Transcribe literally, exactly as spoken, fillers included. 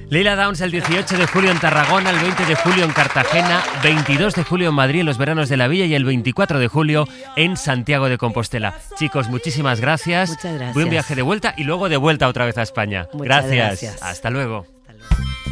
Leila Downs el dieciocho de julio en Tarragona, el veinte de julio en Cartagena, veintidós de julio en Madrid en los veranos de la Villa y el veinticuatro de julio en Santiago de Compostela. Chicos, muchísimas gracias. Muchas gracias. Buen viaje de vuelta y luego de vuelta otra vez a España. Muchas gracias. gracias. Hasta luego. Hasta luego.